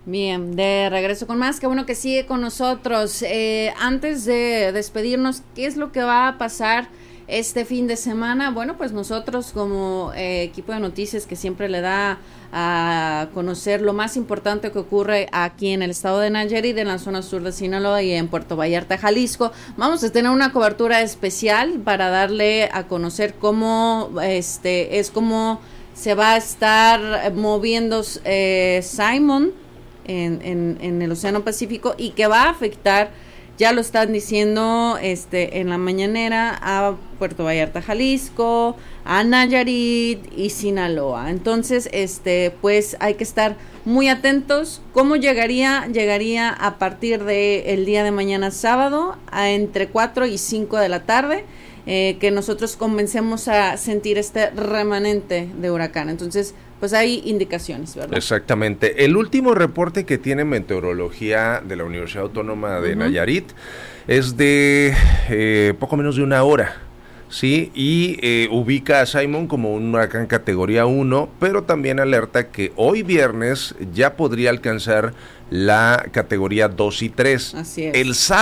Bien, de regreso con más, qué bueno que sigue con nosotros. Antes de despedirnos, ¿qué es lo que va a pasar este fin de semana? Bueno, pues nosotros como equipo de noticias que siempre le da a conocer lo más importante que ocurre aquí en el estado de Nayarit, en la zona sur de Sinaloa y en Puerto Vallarta, Jalisco, vamos a tener una cobertura especial para darle a conocer cómo cómo se va a estar moviendo Simon en el Océano Pacífico y que va a afectar, ya lo están diciendo en la mañanera, a Puerto Vallarta, Jalisco, a Nayarit y Sinaloa. Entonces, pues hay que estar muy atentos. ¿Cómo llegaría? Llegaría a partir del día de mañana sábado, entre 4 y 5 de la tarde, que nosotros comencemos a sentir este remanente de huracán. Entonces, pues hay indicaciones, ¿verdad? Exactamente. El último reporte que tiene Meteorología de la Universidad Autónoma de Nayarit es de poco menos de una hora, ¿sí? Y ubica a Simon como un huracán categoría 1, pero también alerta que hoy viernes ya podría alcanzar la categoría 2 y 3. Así es. El sábado